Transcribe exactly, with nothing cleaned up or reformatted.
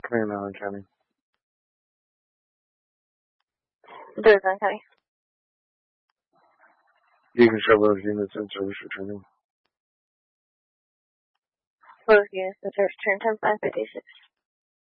Come here, Malin County. Dothan County. You can show those units in service returning. Those units in service return ten five fifty-six.